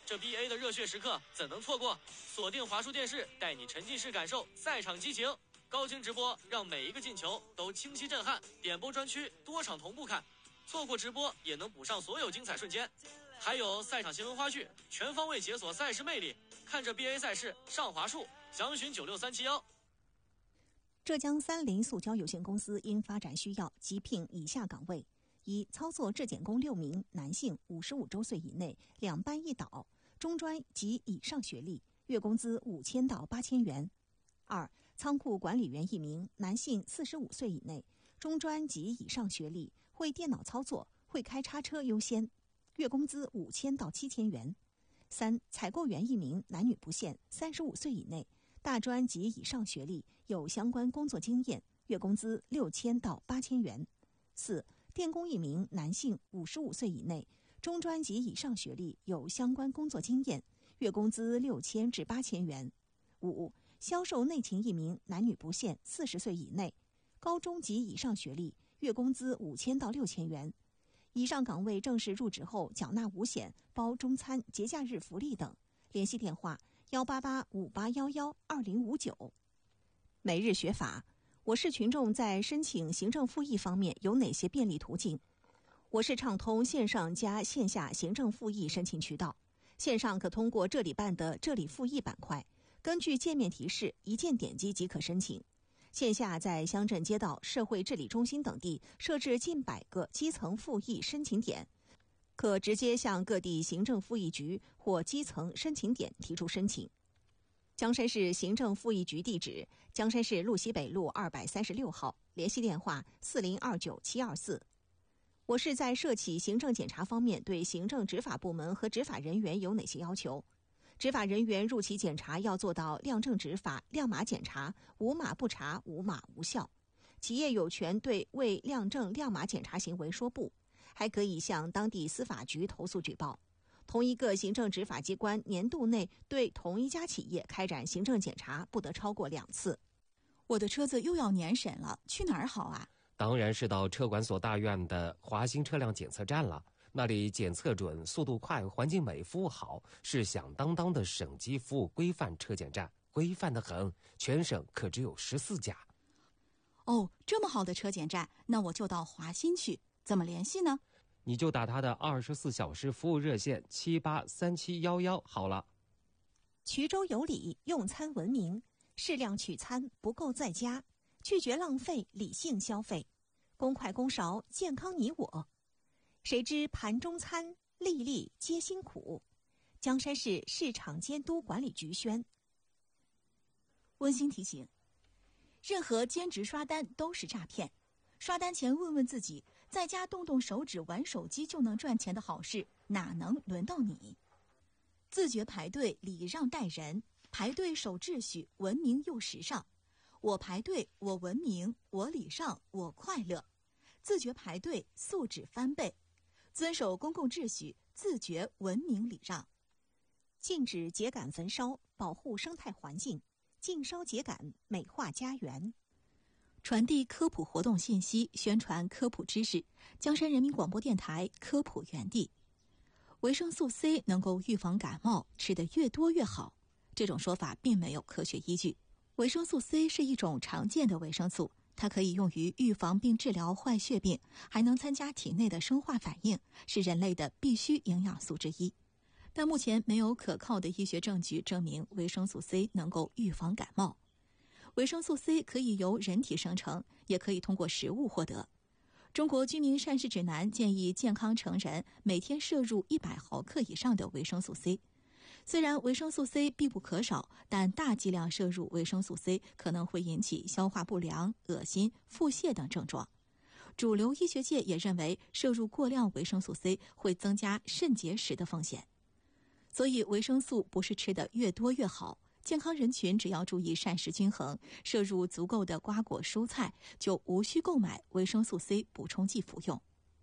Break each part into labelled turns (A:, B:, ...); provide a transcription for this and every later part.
A: 这 BA 的热血时刻怎能错过？锁定华数电视，带你沉浸式感受赛场激情，高清直播让每一个进球都清晰震撼。点播专区多场同步看，错过直播也能补上所有精彩瞬间。还有赛场新闻花絮，全方位解锁赛事魅力。看着 BA 赛事上华数，详询96371。
B: 浙江三菱塑胶有限公司因发展需要急聘以下岗位：一、操作质检工6名，男性，55周岁以内，2班1导，中专及以上学历，月工资5000到8000元。2、仓库管理员1名，男性，45岁以内，中专及以上学历，会电脑操作，会开叉车优先，月工资5000到7000元。3、采购员1名，男女不限，35岁以内，大专及以上学历，有相关工作经验，月工资6000到8000元。4、电工1名，男性，55岁以内，中专及以上学历，有相关工作经验，月工资6000至8000元。5、销售内勤1名，男女不限，40岁以内，高中及以上学历，月工资5000到6000元。以上岗位正式入职后缴纳5险，包中餐、节假日福利等。联系电话18858112059。每日学法，我市群众在申请行政复议方面有哪些便利途径？我市畅通线上加线下行政复议申请渠道。线上可通过这里办的这里复议板块，根据界面提示一键点击即可申请。线下在乡镇街道、社会治理中心等地设置近100个基层复议申请点，可直接向各地行政复议局或基层申请点提出申请。江山市行政复议局地址：江山市路西北路236号，联系电话4029724。我市在涉企行政检查方面对行政执法部门和执法人员有哪些要求？执法人员入企检查要做到亮正执法、亮码检查，无码不查，无码无效。企业有权对未亮正亮码检查行为说不，还可以向当地司法局投诉举报。同一个行政执法机关年度内对同一家企业开展行政检查不得超过2次。
C: 我的车子又要年审了，去哪儿好啊？
D: 当然是到车管所大院的华新车辆检测站了。那里检测准、速度快、环境美、服务好，是响当当的省级服务规范车检站，规范得很，全省可只有14家。
C: 哦，这么好的车检站，那我就到华新去，怎么联系呢？
D: 你就打他的24小时服务热线783711好了。
B: 衢州有礼，用餐文明，适量取餐，不够在家，拒绝浪费，理性消费，公筷公勺，健康你我。谁知盘中餐，粒粒皆辛苦。江山市市场监督管理局宣。
C: 温馨提醒：任何兼职刷单都是诈骗。刷单前问问自己，在家动动手指玩手机就能赚钱的好事，哪能轮到你？自觉排队，礼让待人，排队守秩序，文明又时尚。我排队，我文明，我礼让，我快乐。自觉排队，素质翻倍。遵守公共秩序，自觉文明礼让。
B: 禁止秸秆焚烧，保护生态环境，禁烧秸秆，美化家园。
C: 传递科普活动信息，宣传科普知识。江山人民广播电台科普园地。维生素 C 能够预防感冒，吃得越多越好。这种说法并没有科学依据。维生素 C 是一种常见的维生素，它可以用于预防并治疗坏血病，还能参加体内的生化反应，是人类的必需营养素之一。但目前没有可靠的医学证据证明维生素 C 能够预防感冒。维生素 C 可以由人体生成，也可以通过食物获得。中国居民膳食指南建议健康成人每天摄入100毫克以上的维生素 C。虽然维生素 C 必不可少，但大剂量摄入维生素 C 可能会引起消化不良、恶心、腹泻等症状。主流医学界也认为，摄入过量维生素 C 会增加肾结石的风险。所以维生素不是吃得越多越好，健康人群只要注意膳食均衡，摄入足够的瓜果蔬菜，就无需购买维生素 C 补充剂服用。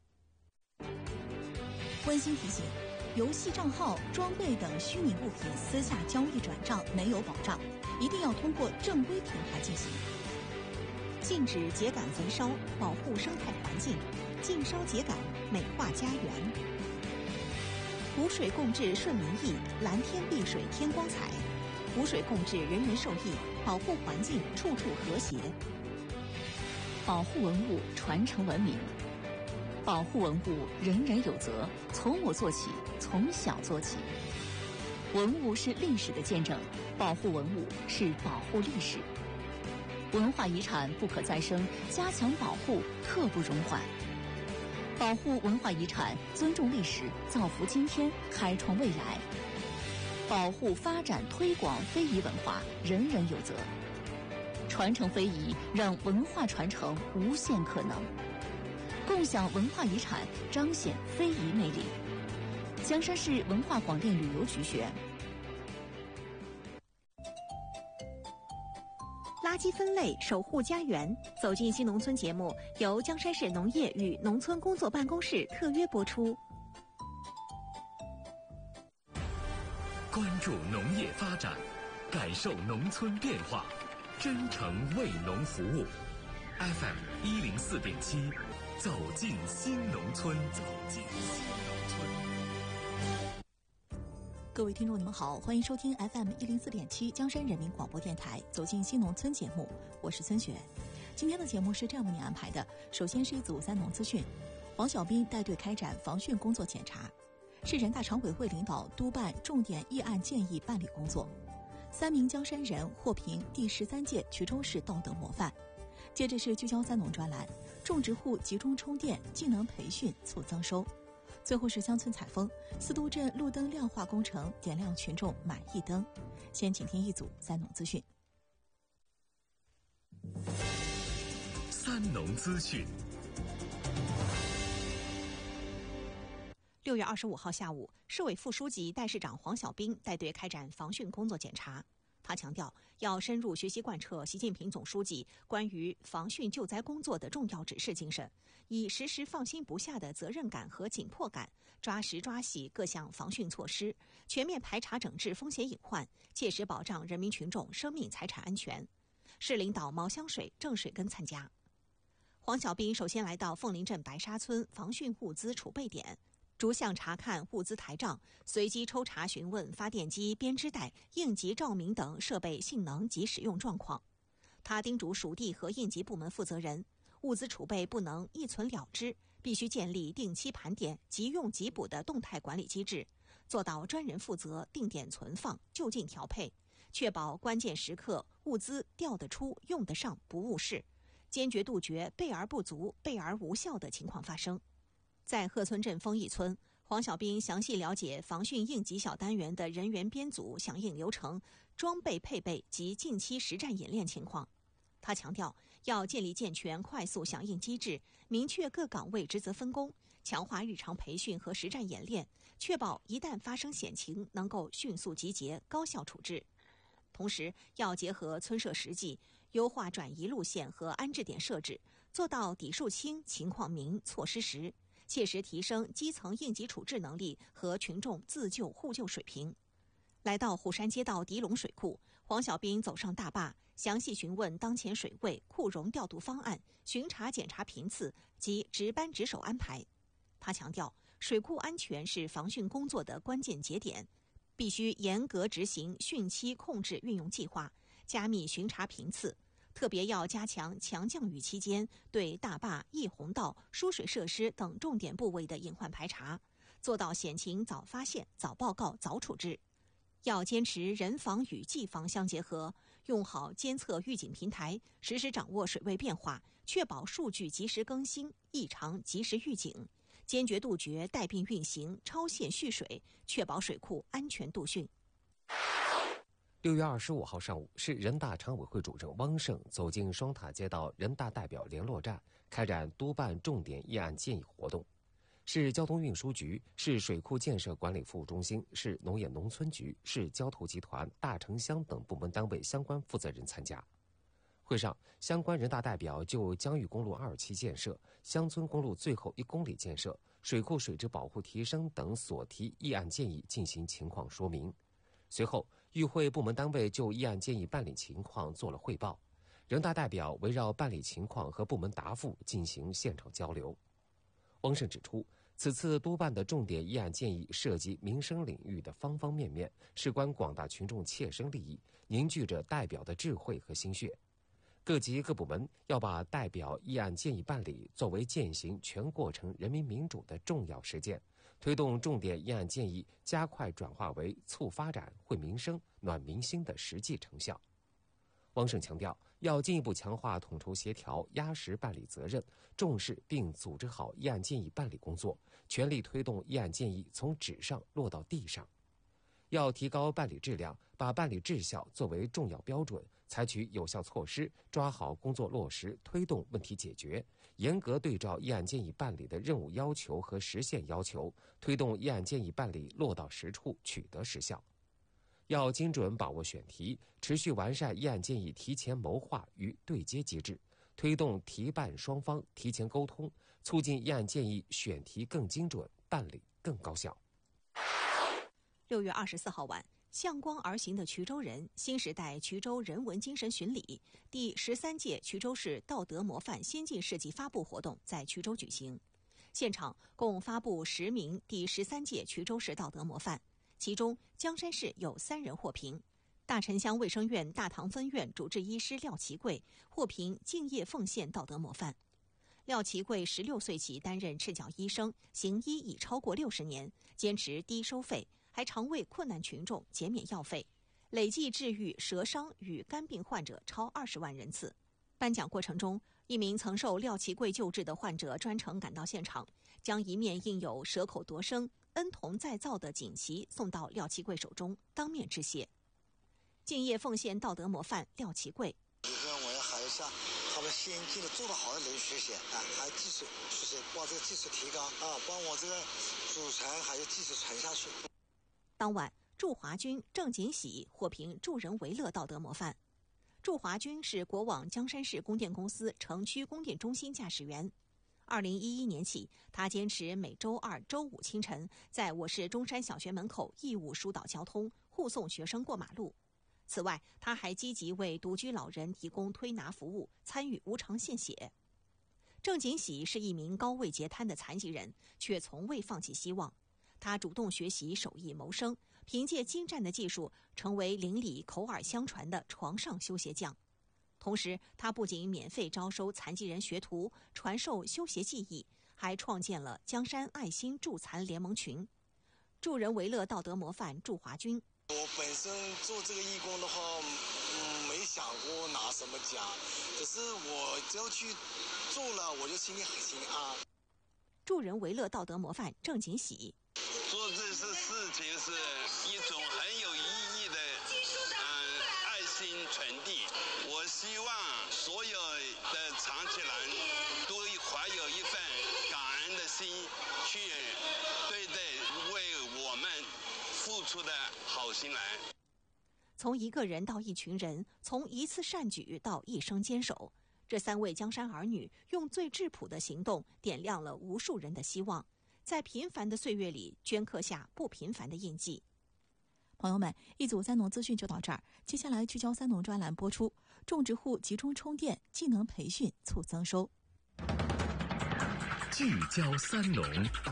C: 温馨提醒：游戏账号、装备等虚拟物品私下交易转账没有保障，一定要通过正规平台进行。
B: 禁止秸秆焚烧，保护生态环境，禁烧秸秆，美化家园。 湖水共治顺民意，蓝天碧水天光彩。湖水共治人人受益，保护环境处处和谐。
C: 保护文物，传承文明。保护文物，人人有责，从我做起，从小做起。文物是历史的见证，保护文物是保护历史。文化遗产不可再生，加强保护刻不容缓。保护文化遗产，尊重历史，造福今天，开创未来。保护、发展、推广非遗文化，人人有责。传承非遗，让文化传承无限可能。共享文化遗产，彰显非遗魅力。江山市文化广电旅游局选。
B: 垃圾分类，守护家园。走进新农村节目由江山市农业与农村工作办公室特约播出。
E: 关注农业发展，感受农村变化，真诚为农服务。FM 104.7，走进新农村，走进新农村。
C: 各位听众，你们好，欢迎收听 FM 104.7江山人民广播电台走进新农村节目，我是孙雪。今天的节目是这样为您安排的：首先是一组三农资讯，黄小兵带队开展防汛工作检查，市人大常委会领导督办重点议案建议办理工作，3名江山人获评第13届衢州市道德模范。接着是聚焦三农专栏，种植户集中充电，技能培训促增收。最后是乡村采风，司都镇路灯亮化工程点亮群众满意灯。先请听一组三农资讯。
E: 三农资讯。
B: 6月25号下午，市委副书记、代市长黄小兵带队开展防汛工作检查。他强调，要深入学习贯彻习近平总书记关于防汛救灾工作的重要指示精神，以时时放心不下的责任感和紧迫感，抓实抓细各项防汛措施，全面排查整治风险隐患，切实保障人民群众生命财产安全。市领导毛香水、郑水根参加。黄小兵首先来到凤林镇白沙村防汛物资储备点，逐项查看物资台账，随机抽查询问发电机、编织袋、应急照明等设备性能及使用状况。他叮嘱属地和应急部门负责人，物资储备不能一存了之，必须建立定期盘点、即用即补的动态管理机制，做到专人负责、定点存放、就近调配，确保关键时刻物资调得出、用得上，不误事，坚决杜绝备而不足、备而无效的情况发生。在鹤村镇丰益村，黄小兵详细了解防汛应急小单元的人员编组、响应流程、装备配备及近期实战演练情况。他强调，要建立健全快速响应机制，明确各岗位职责分工，强化日常培训和实战演练，确保一旦发生险情能够迅速集结、高效处置。同时，要结合村社实际，优化转移路线和安置点设置，做到底数轻、情况明、措施实，切实提升基层应急处置能力和群众自救互救水平。来到虎山街道狄龙水库，黄小兵走上大坝，详细询问当前水位、库容调度方案、巡查检查频次及值班值守安排。他强调，水库安全是防汛工作的关键节点，必须严格执行汛期控制运用计划，加密巡查频次。特别要加强强降雨期间对大坝、溢洪道、输水设施等重点部位的隐患排查，做到险情早发现、早报告、早处置。要坚持人防与技防相结合，用好监测预警平台，实时掌握水位变化，确保数据及时更新，异常及时预警，坚决杜绝带病运行、超限蓄水，确保水库安全度汛。
D: 6月25号上午，市人大常委会主任汪胜走进双塔街道人大代表联络站，开展督办重点议案建议活动。市交通运输局、市水库建设管理服务中心、市农业农村局、市交投集团、大城乡等部门单位相关负责人参加。会上，相关人大代表就江峪公路2期建设、乡村公路最后1公里建设、水库水质保护提升等所提议案建议进行情况说明。随后，与会部门单位就议案建议办理情况做了汇报，人大代表围绕办理情况和部门答复进行现场交流。汪胜指出， 此次督办的重点议案建议涉及民生领域的方方面面，事关广大群众切身利益，凝聚着代表的智慧和心血。各级各部门要把代表议案建议办理作为践行全过程人民民主的重要实践，推动重点议案建议加快转化为促发展、惠民生、暖民心的实际成效。汪胜强调，要进一步强化统筹协调、压实办理责任，重视并组织好议案建议办理工作，全力推动议案建议从纸上落到地上。要提高办理质量，把办理质效作为重要标准，采取有效措施，抓好工作落实，推动问题解决，严格对照议案建议办理的任务要求和实现要求，推动议案建议办理落到实处，取得实效。要精准把握选题，持续完善议案建议提前谋划与对接机制，推动提办双方提前沟通，促进议案建议选题更精准，办理更高效。
B: 6月24号晚，向光而行的衢州人新时代衢州人文精神巡礼第13届衢州市道德模范先进事迹发布活动在衢州举行。现场共发布10名第13届衢州市道德模范，其中江山市有3人获评。大城乡卫生院大塘分院主治医师廖其贵获评敬业奉献道德模范。廖其贵16岁起担任赤脚医生，行医已超过60年，坚持低收费，还常为困难群众减免药费，累计治愈舌伤与肝病患者超20万人次。颁奖过程中，一名曾受廖其贵救治的患者专程赶到现场，将一面印有蛇口夺生、恩同再造的锦旗送到廖其贵手中，当面致谢。敬业奉献道德模范廖其贵，
F: 我要还要向他们先进的做得好的人学习啊，还有技术学习，把这个技术提高啊，把我这个祖传还有技术传下去。
B: 当晚，祝华军、郑锦喜获评助人为乐道德模范。祝华军是国网江山市供电公司城区供电中心驾驶员。2011年起，他坚持每周2、周5清晨在我市中山小学门口义务疏导交通，护送学生过马路。此外，他还积极为独居老人提供推拿服务，参与无偿献血。郑锦喜是一名高位截瘫的残疾人，却从未放弃希望。他主动学习手艺谋生，凭借精湛的技术，成为邻里口耳相传的床上修鞋匠。同时，他不仅免费招收残疾人学徒，传授修鞋技艺，还创建了江山爱心助残联盟群。助人为乐道德模范祝华军，
F: 我本身做这个义工的话，没想过拿什么奖，可是我只要去做了，我就心里很心安。
B: 助人为乐道德模范郑锦喜，
G: 做这些事情是一种很有意义的爱心传递。我希望所有的长期人都怀有一份感恩的心，去对待为我们付出的好心人。
B: 从一个人到一群人，从一次善举到一生坚守，这3位江山儿女用最质朴的行动点亮了无数人的希望，在平凡的岁月里镌刻下不平凡的印记。
C: 朋友们，一组三农资讯就到这儿，接下来聚焦三农专栏播出，种植户集中充电，技能培训促增收。
E: 聚焦三农。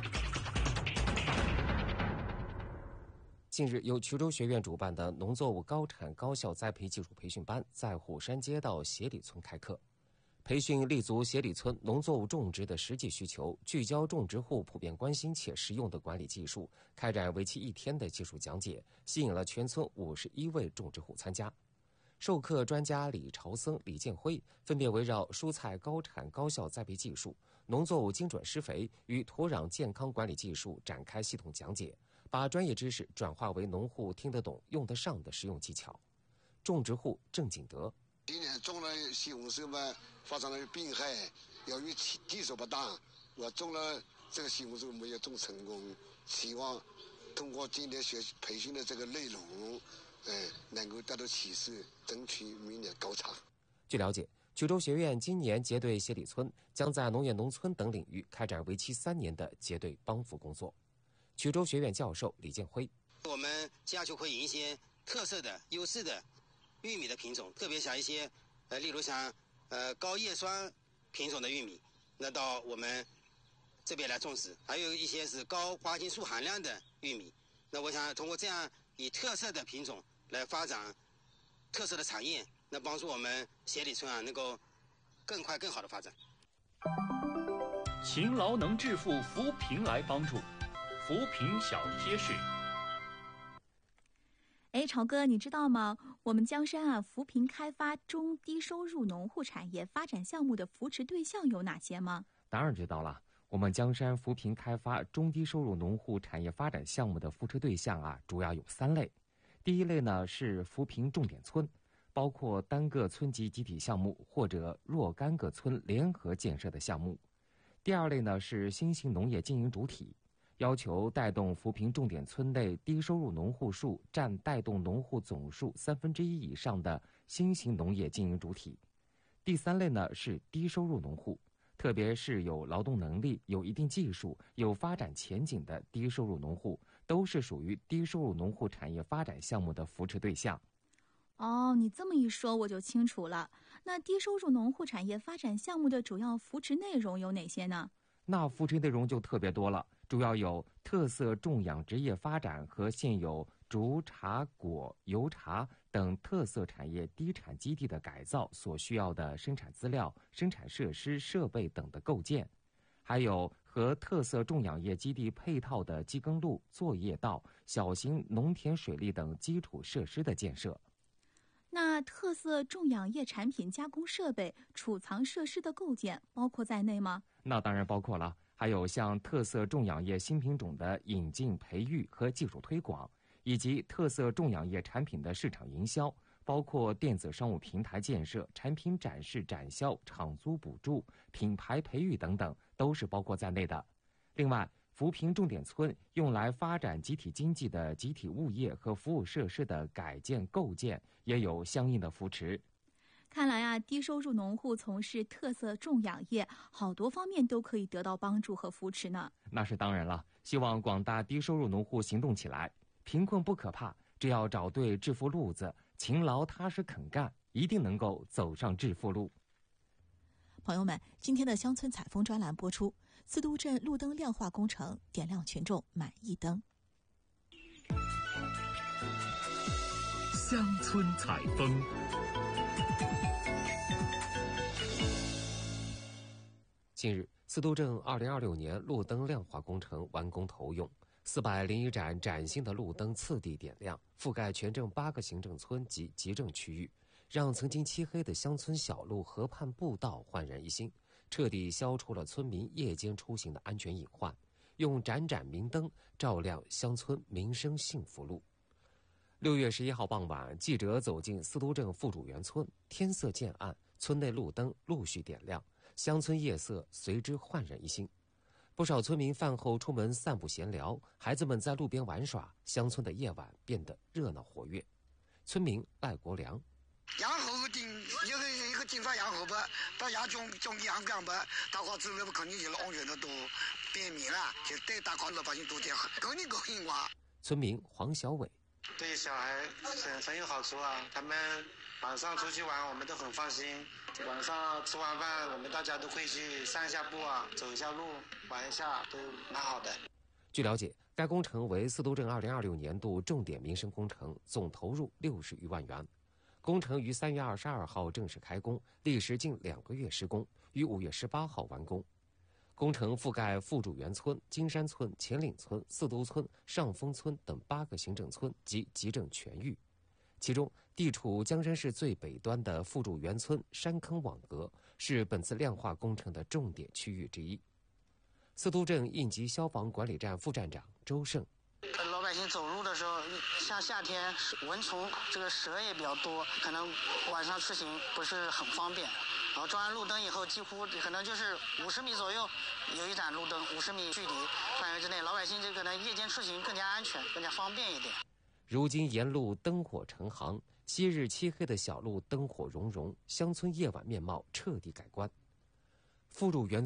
D: 近日，由衢州学院主办的农作物高产高效栽培技术培训班在虎山街道协里村开课。培训立足协里村农作物种植的实际需求，聚焦种植户普遍关心且实用的管理技术，开展为期1天的技术讲解，吸引了全村51位种植户参加。授课专家李朝僧、李建辉分别围绕蔬菜高产高效栽培技术、农作物精准施肥与土壤健康管理技术展开系统讲解，把专业知识转化为农户听得懂、用得上的实用技巧。种植户郑景德，
F: 今年种了西红柿嘛，发生了病害，由于技术不当，我种了这个西红柿没有种成功。希望通过今天培训的这个内容，能够得到启示，争取明年高产。
D: 据了解，衢州学院今年结对协里村，将在农业农村等领域开展为期3年的结对帮扶工作。衢州学院教授李建辉，
H: 我们家就会引一些特色的、优质的玉米的品种，特别像一些例如像高叶酸品种的玉米，那到我们这边来种植，还有一些是高花青素含量的玉米。那我想通过这样以特色的品种来发展特色的产业，那帮助我们协理村能够更快更好的发展。
E: 勤劳能致富，扶贫来帮助，扶贫小贴士。
C: 朝哥，你知道吗？我们江山扶贫开发中低收入农户产业发展项目的扶持对象有哪些吗？
D: 当然知道了。我们江山扶贫开发中低收入农户产业发展项目的扶持对象主要有3类。第一类呢是扶贫重点村，包括单个村级集体项目或者若干个村联合建设的项目。第二类呢是新型农业经营主体，要求带动扶贫重点村内低收入农户数占带动农户总数1/3以上的新型农业经营主体。第3类呢是低收入农户，特别是有劳动能力、有一定技术、有发展前景的低收入农户，都是属于低收入农户产业发展项目的扶持对象。
C: 你这么一说我就清楚了。那低收入农户产业发展项目的主要扶持内容有哪些呢？
D: 那扶持内容就特别多了，主要有特色种养殖业发展和现有竹、茶、果、油茶等特色产业低产基地的改造所需要的生产资料、生产设施、设备等的构建，还有和特色种养业基地配套的机耕路、作业道、小型农田水利等基础设施的建设。
C: 那特色种养业产品加工设备、储藏设施的构建包括在内吗？
D: 那当然包括了，还有像特色种养业新品种的引进、培育和技术推广，以及特色种养业产品的市场营销，包括电子商务平台建设、产品展示展销、场租补助、品牌培育等等，都是包括在内的。另外，扶贫重点村用来发展集体经济的集体物业和服务设施的改建构建也有相应的扶持。
C: 看来低收入农户从事特色种养业，好多方面都可以得到帮助和扶持呢。
D: 那是当然了，希望广大低收入农户行动起来，贫困不可怕，只要找对致富路子，勤劳踏实肯干，一定能够走上致富路。
B: 朋友们，今天的乡村采风专栏播出，司都镇路灯亮化工程点亮群众满意灯。
E: 乡村采风。
D: 近日，司都镇2026年路灯亮化工程完工投用，401盏崭新的路灯次第点亮，覆盖全镇8个行政村及集镇区域，让曾经漆黑的乡村小路、河畔步道焕然一新，彻底消除了村民夜间出行的安全隐患，用盏盏明灯照亮乡村民生幸福路。6月11号傍晚，记者走进司都镇富主园村，天色渐暗，村内路灯陆续点亮，乡村夜色随之焕然一新。不少村民饭后出门散步闲聊，孩子们在路边玩耍，乡村的夜晚变得热闹活跃。村民赖国良：
F: 养猴定一个警察养猴吧，大家种养干吧，大家知道不肯定就是安全的多便民了，就对大家老百姓多点高兴哇。
D: 村民黄小伟：
I: 对小孩很有好处啊，他们晚上出去玩我们都很放心，晚上吃完饭我们大家都会去散一下步走一下路，玩一下，都蛮好的。
D: 据了解，该工程为司都镇2026年度重点民生工程，总投入60余万元。工程于3月22号正式开工，历时近2个月施工，于5月18号完工。工程覆盖富主园村、金山村、前岭村、四都村、上峰村等8个行政村及集镇全域。其中，地处江山市最北端的富主园村山坑网格是本次亮化工程的重点区域之一。司都镇应急消防管理站副站长周胜：
J: 老百姓走路的时候，像夏天蚊虫这个蛇也比较多，可能晚上出行不是很方便。然后装完路灯以后，几乎可能就是50米左右有一盏路灯，50米距离范围之内，老百姓就可能夜间出行更加安全、更加方便一点。
D: 如今沿路灯火成行，昔日漆黑的小路灯火融融，乡村夜晚面貌彻底改观。富主园村